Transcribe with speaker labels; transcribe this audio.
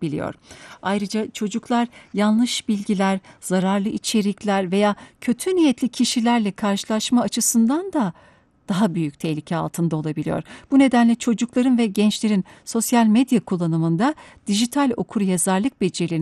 Speaker 1: olabiliyor. Ayrıca çocuklar yanlış bilgiler, zararlı içerikler veya kötü niyetli kişilerle karşılaşma açısından da daha büyük tehlike altında olabiliyor. Bu nedenle çocukların ve gençlerin sosyal medya kullanımında dijital okuryazarlık becerilerinin